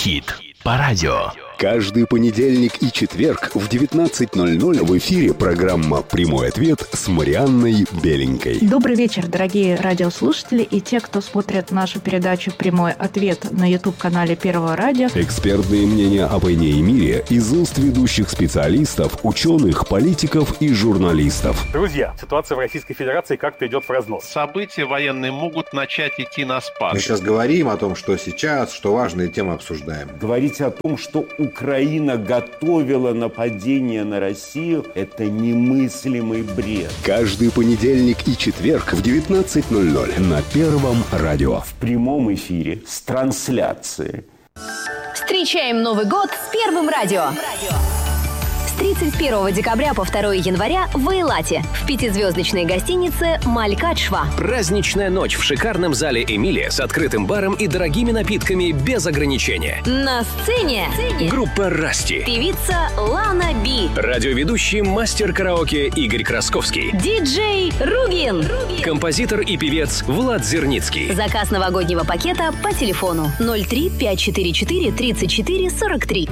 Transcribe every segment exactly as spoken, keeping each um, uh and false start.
Хит по радио. Каждый понедельник и четверг в девятнадцать ноль ноль в эфире программа «Прямой ответ» с Марианной Беленькой. Добрый вечер, дорогие радиослушатели и те, кто смотрит нашу передачу «Прямой ответ» на YouTube-канале Первого радио. Экспертные мнения о войне и мире из уст ведущих специалистов, ученых, политиков и журналистов. Друзья, ситуация в Российской Федерации как-то идет в разнос. События военные могут начать идти на спад. Мы сейчас говорим о том, что сейчас, что важные темы обсуждаем. Говорить о том, что Украина готовила нападение на Россию, это немыслимый бред. Каждый понедельник и четверг в девятнадцать ноль ноль на Первом радио. В прямом эфире с трансляцией. Встречаем Новый год с Первым радио. С тридцать первого декабря по второго января в Эйлате в пятизвездочной гостинице «Малькадшва». Праздничная ночь в шикарном зале «Эмилия» с открытым баром и дорогими напитками без ограничения. На сцене группа «Расти», певица Лана Би, радиоведущий мастер караоке Игорь Красковский, диджей Ругин, композитор и певец Влад Зерницкий. Заказ новогоднего пакета по телефону ноль три пять четыре четыре тридцать четыре сорок три.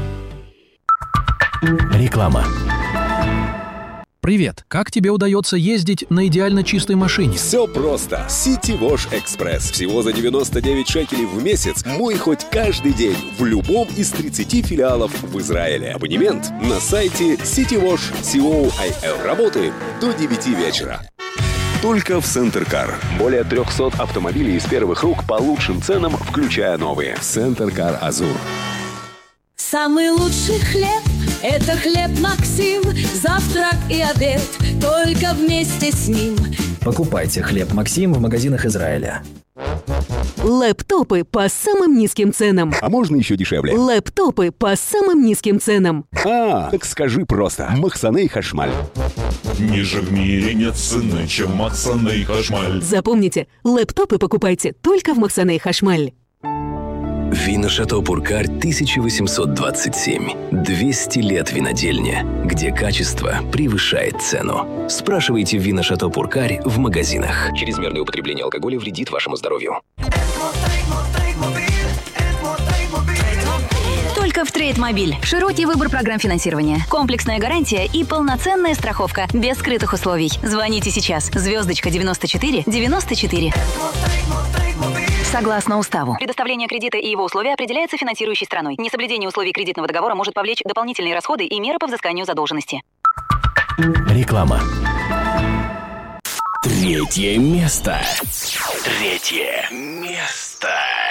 Реклама. Привет! Как тебе удается ездить на идеально чистой машине? Все просто. City Wash Express. Всего за девяносто девять шекелей в месяц. Мой хоть каждый день в любом из тридцати филиалов в Израиле. Абонемент на сайте citywash точка co. Работаем до девяти вечера. Только в Центр Кар. Более трехсот автомобилей из первых рук по лучшим ценам, включая новые. Центр Кар Азур. Самый лучший хлеб – это хлеб Максим. Завтрак и обед только вместе с ним. Покупайте хлеб Максим в магазинах Израиля. Лэптопы по самым низким ценам. А можно еще дешевле? Лэптопы по самым низким ценам. А, так скажи просто. Махсаней Хашмаль. Ниже в мире нет цены, чем Махсаней Хашмаль. Запомните, лэптопы покупайте только в Махсаней Хашмаль. Вина Шато Пуркарь тысяча восемьсот двадцать семь. двести лет винодельня, где качество превышает цену. Спрашивайте Вина Шато Пуркарь в магазинах. Чрезмерное употребление алкоголя вредит вашему здоровью. Только в Трейдмобиль. Широкий выбор программ финансирования, комплексная гарантия и полноценная страховка без скрытых условий. Звоните сейчас. Звездочка девяносто четыре девяносто четыре. Согласно уставу, предоставление кредита и его условия определяется финансирующей страной. Несоблюдение условий кредитного договора может повлечь дополнительные расходы и меры по взысканию задолженности. Реклама. Третье место. Третье место.